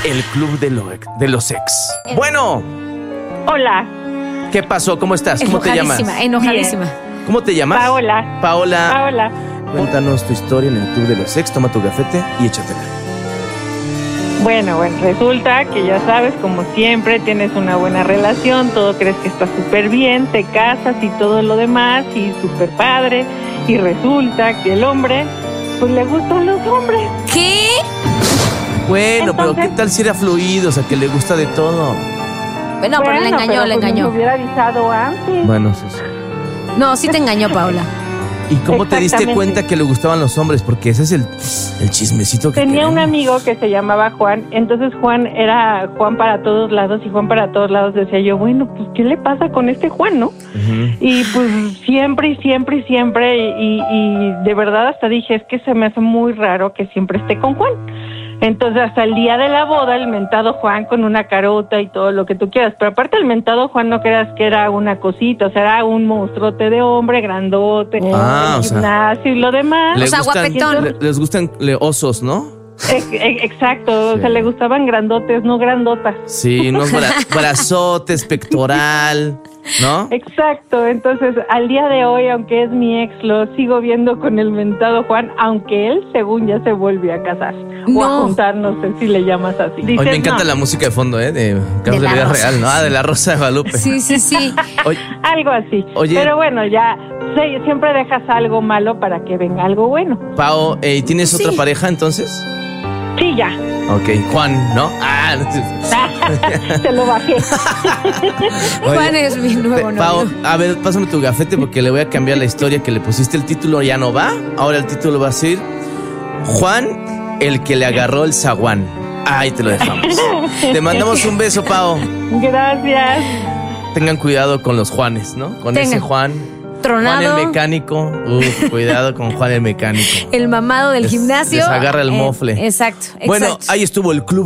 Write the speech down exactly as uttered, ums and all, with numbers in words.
el club de, lo, de los ex. Bueno. Hola. ¿Qué pasó? ¿Cómo estás? ¿Cómo te llamas? Enojadísima. ¿Cómo te llamas? Paola. Paola. Paola. Cuéntanos tu historia en el club de los ex. Toma tu gafete y échatela. Bueno, bueno, resulta que ya sabes, como siempre, tienes una buena relación, todo crees que está súper bien, te casas y todo lo demás, y súper padre, y resulta que el hombre, pues le gustan los hombres. ¿Qué? Bueno, Entonces, pero ¿qué tal si era fluido? O sea, que le gusta de todo. Bueno, pero le engañó, pero le pues engañó. Me hubiera avisado antes. Bueno, sí, sí. No, sí te engañó, Paola. ¿Y cómo te diste Exactamente. cuenta que le gustaban los hombres? Porque ese es el, el chismecito que Tenía un queremos. amigo que se llamaba Juan, entonces Juan era Juan para todos lados, y Juan para todos lados decía yo, bueno, pues ¿qué le pasa con este Juan, no? Uh-huh. Y pues siempre y siempre y siempre, y, y de verdad hasta dije, es que se me hace muy raro que siempre esté con Juan. Entonces hasta el día de la boda, el mentado Juan con una carota y todo lo que tú quieras, pero aparte el mentado Juan no creas que era una cosita, o sea, era un monstruote de hombre, grandote, Ah, el o sea, gimnasio y lo demás. Le O sea, gustan, guapetón. le- les gustan le- osos, ¿no? Ex- ex- Exacto, Sí. o sea, le gustaban grandotes, no grandotas. Sí, unos bra- brazotes, pectoral, ¿no? Exacto, entonces al día de hoy, aunque es mi ex, lo sigo viendo con el mentado Juan, aunque él según ya se volvió a casar o No. a juntar, no sé si le llamas así. Hoy Dices, me encanta no, la música de fondo, ¿eh? De casos de, la vida Rosa. real, ¿no? Ah, de la Rosa de Guadalupe. Sí, sí, sí. Oye, algo así. Oye. Pero bueno, ya sí, siempre dejas algo malo para que venga algo bueno. Pao, eh, ¿tienes Sí. otra pareja entonces? Sí, ya. Ok, Juan, ¿no? Ah, no sé. Te lo bajé. Oye, Juan es mi nuevo Pe- Pao, novio. a ver, pásame tu gafete porque le voy a cambiar la historia que le pusiste. El título ya no va. Ahora el título va a ser Juan, el que le agarró el zaguán. Ahí te lo dejamos. Te mandamos un beso, Pao. Gracias. Tengan cuidado con los Juanes, ¿no? Con Tengan. ese Juan. Tronado. Juan el mecánico. Uf, cuidado con Juan el mecánico. El mamado del Les- gimnasio. les agarra el Eh, mofle. exacto, exacto. Bueno, ahí estuvo el club.